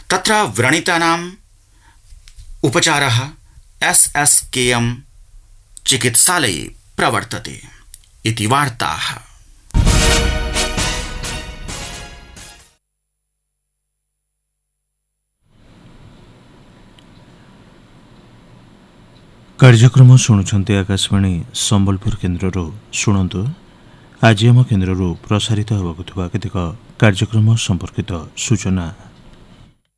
तत्र व्रणितानाम् उपचारः SSKM चिकित्सालये प्रवर्तते इति वार्ताः। कार्यक्रम शुणुछन्ते आकाशवाणी संबलपुर केन्द्रରୁ शुणन्तु आज आम केन्द्रରୁ प्रसारित हेबाकु थिबा केतेक कार्यक्रम संपर्कित सूचना।